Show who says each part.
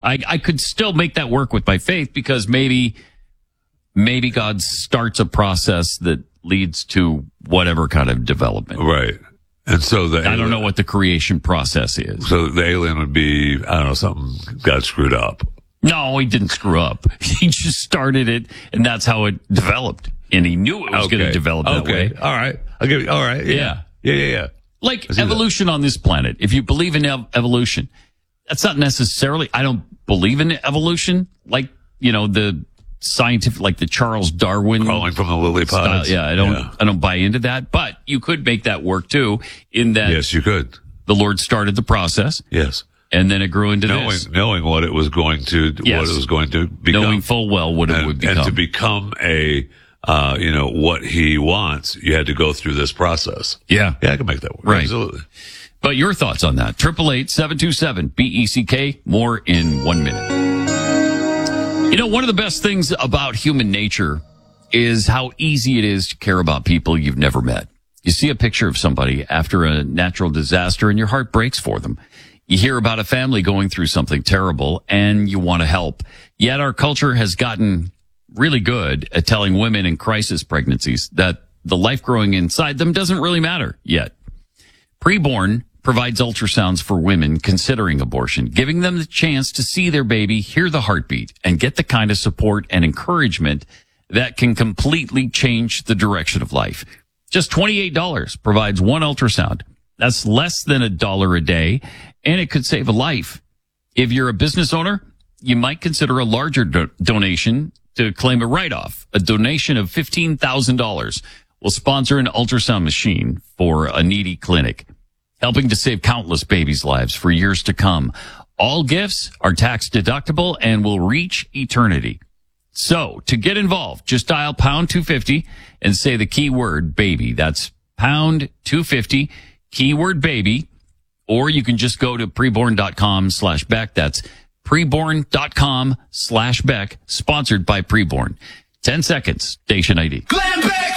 Speaker 1: I could still make that work with my faith because maybe God starts a process that leads to whatever kind of development.
Speaker 2: Right. And so
Speaker 1: I don't know what the creation process is.
Speaker 2: So the alien would be, I don't know, something got screwed up.
Speaker 1: No, he didn't screw up. He just started it, and that's how it developed. And he knew it was going to develop that way.
Speaker 2: All right. I'll give you, all right. Yeah.
Speaker 1: Like evolution on this planet. If you believe in evolution, that's not necessarily, I don't believe in evolution. Like, the scientific, like the Charles Darwin.
Speaker 2: Crawling from the lily pods.
Speaker 1: Yeah, I don't buy into that, but you could make that work too in that.
Speaker 2: Yes, you could.
Speaker 1: The Lord started the process.
Speaker 2: Yes.
Speaker 1: And then it grew into this.
Speaker 2: Knowing what it was going to, what it was going to become.
Speaker 1: Knowing full well what it would become.
Speaker 2: And to become what he wants, you had to go through this process.
Speaker 1: Yeah.
Speaker 2: Yeah, I can make that work.
Speaker 1: Right.
Speaker 2: Absolutely.
Speaker 1: But your thoughts on that? 888-727-BECK. More in 1 minute. One of the best things about human nature is how easy it is to care about people you've never met. You see a picture of somebody after a natural disaster and your heart breaks for them. You hear about a family going through something terrible and you want to help. Yet our culture has gotten really good at telling women in crisis pregnancies that the life growing inside them doesn't really matter yet. Preborn provides ultrasounds for women considering abortion, giving them the chance to see their baby, hear the heartbeat, and get the kind of support and encouragement that can completely change the direction of life. Just $28 provides one ultrasound. That's less than $1 a day, and it could save a life. If you're a business owner, you might consider a larger donation to claim a write-off. A donation of $15,000 will sponsor an ultrasound machine for a needy clinic, helping to save countless babies' lives for years to come. All gifts are tax deductible and will reach eternity. So to get involved, just dial pound 250 and say the keyword baby. That's pound 250, keyword baby, or you can just go to preborn.com/Beck. That's preborn.com/Beck, sponsored by Preborn. 10 seconds, station ID.
Speaker 3: Glenn Beck!